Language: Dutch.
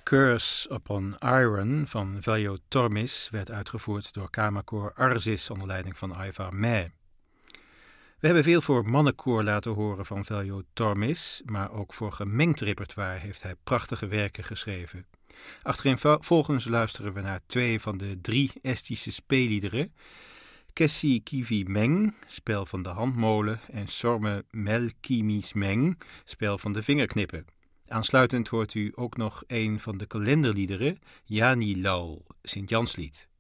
Curse Upon Iron van Veljo Tormis werd uitgevoerd door kamerkoor Arzis onder leiding van Aiva Meh. We hebben veel voor mannenkoor laten horen van Veljo Tormis, maar ook voor gemengd repertoire heeft hij prachtige werken geschreven. Achtereenvolgens luisteren we naar 2 van de 3 Estische speelliederen. Kessi Kivi Meng, spel van de handmolen, en Sorme Melkimis Meng, spel van de vingerknippen. Aansluitend hoort u ook nog een van de kalenderliederen, Jani Laul, Sint-Janslied.